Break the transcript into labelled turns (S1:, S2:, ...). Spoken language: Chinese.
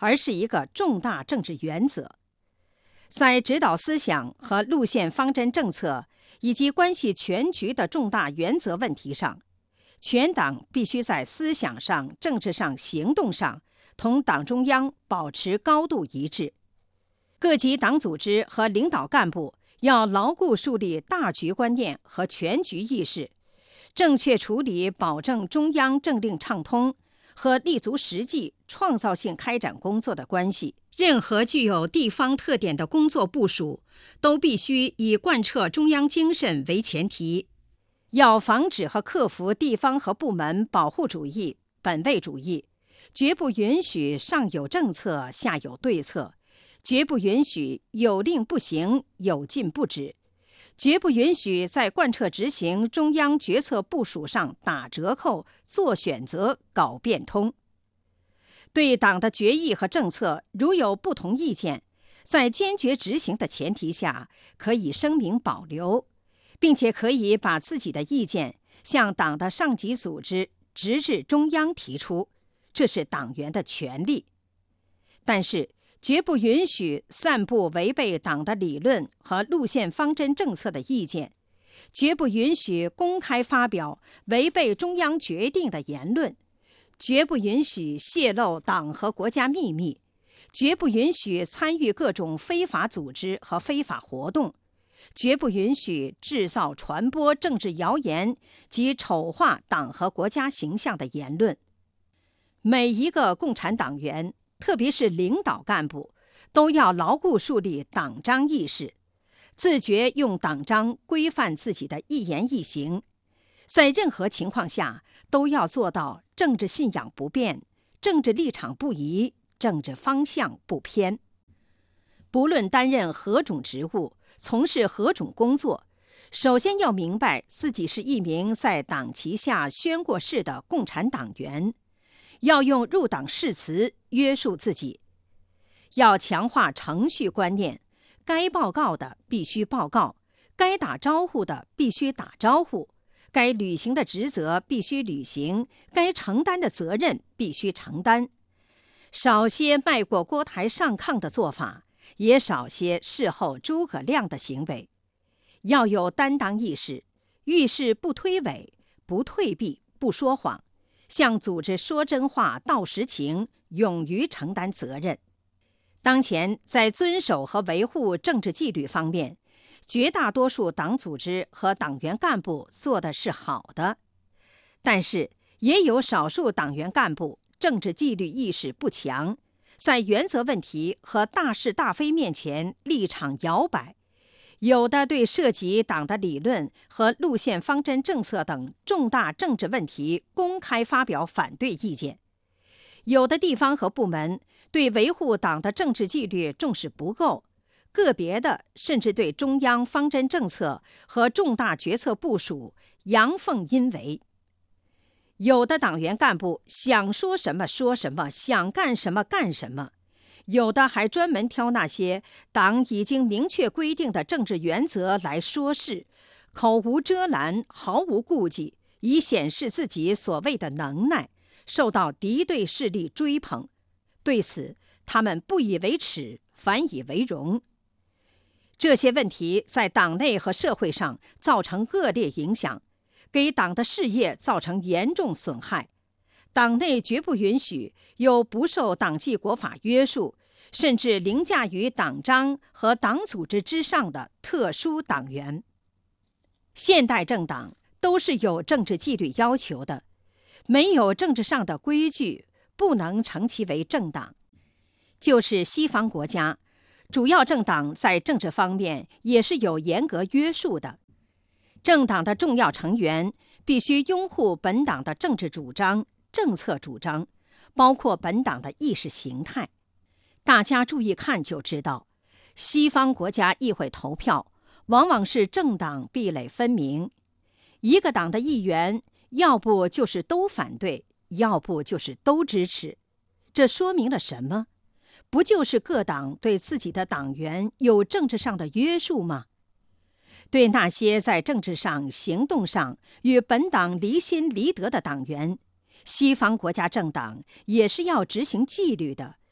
S1: 而是一个重大政治原则。在指导思想和路线方针政策以及关系全局的重大原则问题上，全党必须在思想上、政治上、行动上同党中央保持高度一致。各级党组织和领导干部要牢固树立大局观念和全局意识，正确处理保证中央政令畅通和立足实际、创造性开展工作的关系。任何具有地方特点的工作部署，都必须以贯彻中央精神为前提。要防止和克服地方和部门保护主义、本位主义，绝不允许上有政策下有对策，绝不允许有令不行、有禁不止，绝不允许在贯彻执行中央决策部署上打折扣、做选择、搞变通。对党的决议和政策如有不同意见，在坚决执行的前提下，可以声明保留，并且可以把自己的意见向党的上级组织直至中央提出，这是党员的权利。但是，绝不允许散布违背党的理论和路线方针政策的意见，绝不允许公开发表违背中央决定的言论，绝不允许泄露党和国家秘密，绝不允许参与各种非法组织和非法活动，绝不允许制造、传播政治谣言及丑化党和国家形象的言论。每一个共产党员，特别是领导干部，都要牢固树立党章意识，自觉用党章规范自己的一言一行，在任何情况下都要做到政治信仰不变，政治立场不移，政治方向不偏。不论担任何种职务，从事何种工作，首先要明白自己是一名在党旗下宣过誓的共产党员，要用入党誓词约束自己，要强化程序观念，该报告的必须报告，该打招呼的必须打招呼，该履行的职责必须履行，该承担的责任必须承担。少些迈过锅台上炕的做法，也少些事后诸葛亮的行为。要有担当意识，遇事不推诿，不退避，不说谎，向组织说真话、道实情，勇于承担责任。当前在遵守和维护政治纪律方面，绝大多数党组织和党员干部做的是好的，但是也有少数党员干部政治纪律意识不强，在原则问题和大是大非面前立场摇摆，有的对涉及党的理论和路线方针政策等重大政治问题公开发表反对意见，有的地方和部门对维护党的政治纪律重视不够，个别的甚至对中央方针政策和重大决策部署阳奉阴违。有的党员干部想说什么说什么，想干什么干什么，有的还专门挑那些党已经明确规定的政治原则来说事，口无遮拦，毫无顾忌，以显示自己所谓的能耐，受到敌对势力追捧。对此，他们不以为耻，反以为荣。这些问题在党内和社会上造成恶劣影响，给党的事业造成严重损害。党内绝不允许有不受党纪国法约束，甚至凌驾于党章和党组织之上的特殊党员。现代政党都是有政治纪律要求的，没有政治上的规矩，不能称其为政党。就是西方国家，主要政党在政治方面也是有严格约束的。政党的重要成员必须拥护本党的政治主张、政策主张，包括本党的意识形态。大家注意看就知道，西方国家议会投票往往是政党壁垒分明，一个党的议员要不就是都反对，要不就是都支持。这说明了什么？不就是各党对自己的党员有政治上的约束吗？对那些在政治上、行动上与本党离心离德的党员，西方国家政党也是要执行纪律的，